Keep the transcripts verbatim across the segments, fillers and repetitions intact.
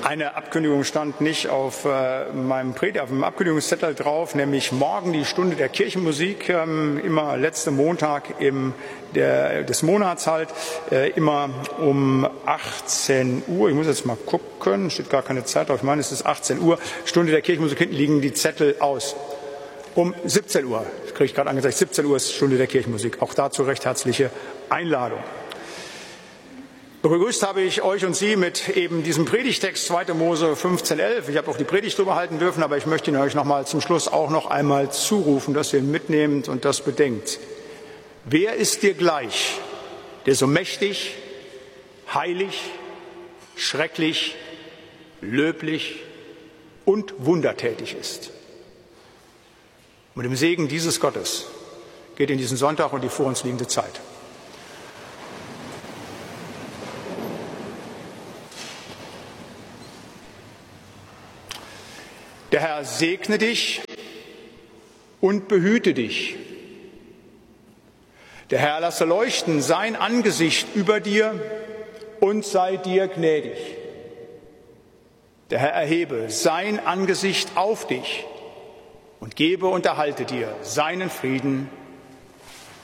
Eine Abkündigung stand nicht auf äh, meinem Predigt, auf dem Abkündigungszettel drauf, nämlich morgen die Stunde der Kirchenmusik, ähm, immer letzten Montag im, der, des Monats halt, äh, immer um achtzehn Uhr. Ich muss jetzt mal gucken, steht gar keine Zeit drauf, ich meine, es ist achtzehn Uhr, Stunde der Kirchenmusik, hinten liegen die Zettel aus. Um siebzehn Uhr, das kriege ich gerade angezeigt, siebzehn Uhr ist Stunde der Kirchenmusik. Auch dazu recht herzliche Einladung. Begrüßt habe ich euch und Sie mit eben diesem Predigtext zweiter Mose fünfzehn elf. Ich habe auch die Predigt darüber halten dürfen, aber ich möchte ihn euch noch mal zum Schluss auch noch einmal zurufen, dass ihr ihn mitnehmt und das bedenkt. Wer ist dir gleich, der so mächtig, heilig, schrecklich, löblich und wundertätig ist? Mit dem Segen dieses Gottes geht in diesen Sonntag und die vor uns liegende Zeit. Der Herr segne dich und behüte dich. Der Herr lasse leuchten sein Angesicht über dir und sei dir gnädig. Der Herr erhebe sein Angesicht auf dich und gebe und erhalte dir seinen Frieden.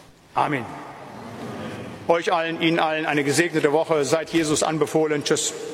Amen. Euch allen, Ihnen allen eine gesegnete Woche. Seid Jesus anbefohlen. Tschüss.